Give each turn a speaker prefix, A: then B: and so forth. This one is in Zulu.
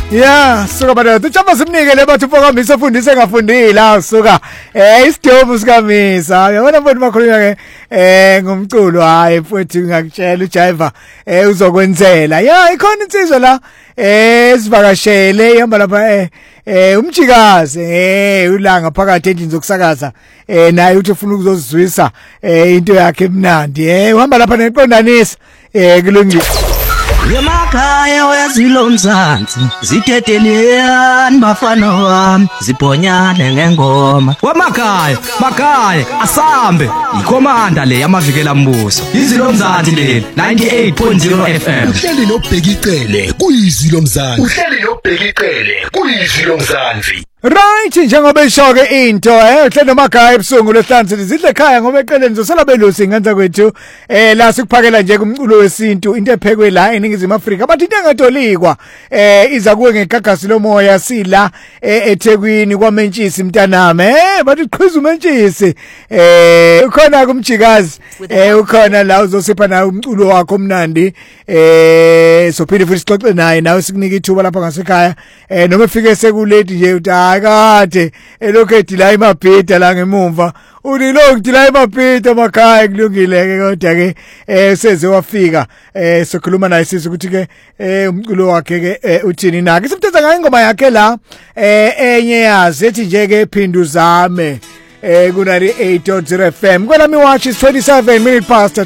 A: Yeah, suka bado tuchamba simnikele bathu phokamisa ufundise ngafundile la suka isidobu sikamisa yabona mfowethu makhulunywa ke ngumculo hayi mfowethu ngakutshela uJiva uzokwenzela yeah ikhona insizwa la sivakashele ihamba lapha umjikazi ulanga phakathi endlini zokusakaza naye uthi ufuna ukuzozizwisa into yakhe emnandi uhamba lapha neqondanisa kulungile
B: Yemakhaya wezilo mzansi ziteteliyani bafana wami zibhonyane ngengoma Makhaya asambe ikhomanda le yamavikela mbuso izilo mzansi le 98.0 FM
C: uhleli nobhekicele kuyizilo mzansi
A: Right njengoba eshoke into uhlelo nomakhaya ebusungu lesihlanu zidle ekhaya ngoba eqeleni zosala belusi ngenza kwethu la sikuphakela nje kumculo wesintu into ephekwe la eningizimu Afrika bathi into engatolikwa iza kuwe ngegagasi lomoya sila eThekwini kwaMentshisi mntanami bathi qhiza uMentshisi ukhona kumjikazi ukhona la uzosipha nawe umculo wakho omnandi sophinde futhi sixoxe naye nawe sikunika ithuba lapha ngasekhaya noma efike sekulate nje uthi akade elokhu edila imabhida la ngemumva ulilokhu dila imabhida makhaya kulungile ke kodwa ke seze wafika sokhuluma naye sisi ukuthi ke umculo wakhe ke uthini nake simthetha ngayo ingoma yakhe la enye yazi ethi nje ke phindu zame kunali 8.0 FM kwelami watch is 27 minutes past